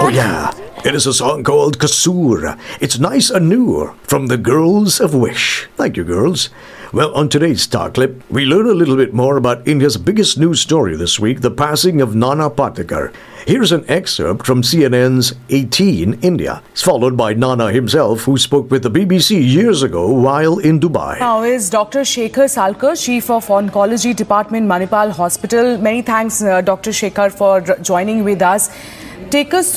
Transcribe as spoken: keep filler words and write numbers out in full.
Oh, yeah. It is a song called Kasoor. It's nice and new from the Girls of Wish. Thank you, girls. Well, on today's Star Clip, we learn a little bit more about India's biggest news story this week, the passing of Nana Patekar. Here's an excerpt from C N N's eighteen India. It's followed by Nana himself, who spoke with the B B C years ago while in Dubai. Now is Doctor Shekhar Salkar, Chief of Oncology Department, Manipal Hospital. Many thanks, uh, Doctor Shekhar, for joining with us. Take us